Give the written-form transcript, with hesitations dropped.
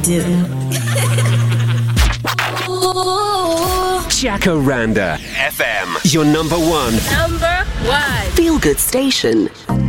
do. Jacaranda FM, your number one Number one. feel good station.